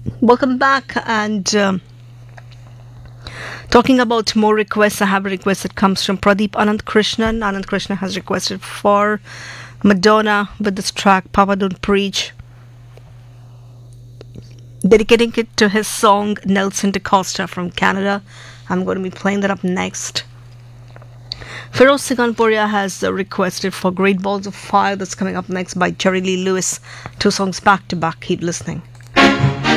Welcome back. And talking about more requests, I have a request that comes from Pradeep Anand Krishnan. Anand Krishna has requested for Madonna with this track, Papa Don't Preach, dedicating it to his song Nelson DaCosta from Canada. I'm going to be playing that up next. Feroz Sikanpuria has requested for Great Balls of Fire, that's coming up next by Jerry Lee Lewis. Two songs back to back. Keep listening.